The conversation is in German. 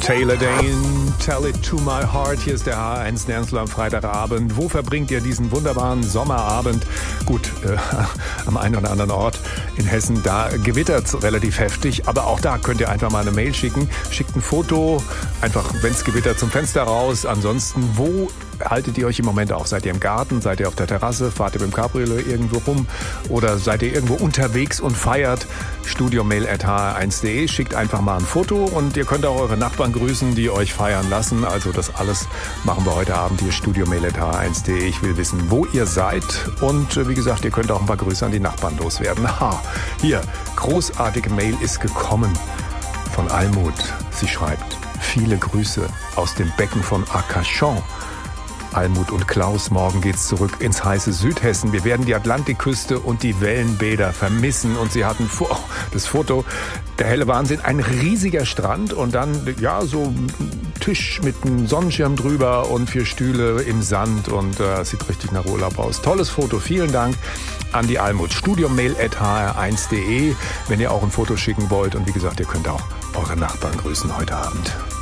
Taylor Dane, Tell It To My Heart. Hier ist der H1 Sternzler am Freitagabend. Wo verbringt ihr diesen wunderbaren Sommerabend? Gut, am einen oder anderen Ort in Hessen, da gewittert's relativ heftig. Aber auch da könnt ihr einfach mal eine Mail schicken. Schickt ein Foto, einfach, wenn's gewittert, zum Fenster raus. Ansonsten, wo haltet ihr euch im Moment auf? Seid ihr im Garten? Seid ihr auf der Terrasse? Fahrt ihr mit dem Cabriolet irgendwo rum? Oder seid ihr irgendwo unterwegs und feiert? studiomail@hr1.de. Schickt einfach mal ein Foto und ihr könnt auch eure Nachbarn grüßen, die euch feiern lassen. Also das alles machen wir heute Abend hier, studiomail@hr1.de. Ich will wissen, wo ihr seid. Und wie gesagt, ihr könnt auch ein paar Grüße an die Nachbarn loswerden. Hier, großartige Mail ist gekommen von Almut. Sie schreibt: Viele Grüße aus dem Becken von Arcachon. Almut und Klaus, morgen geht's zurück ins heiße Südhessen. Wir werden die Atlantikküste und die Wellenbäder vermissen. Und sie hatten das Foto, der helle Wahnsinn, ein riesiger Strand und dann ja so ein Tisch mit einem Sonnenschirm drüber und 4 Stühle im Sand und sieht richtig nach Urlaub aus. Tolles Foto, vielen Dank an die Almut. studiomail@hr1.de, wenn ihr auch ein Foto schicken wollt. Und wie gesagt, ihr könnt auch eure Nachbarn grüßen heute Abend.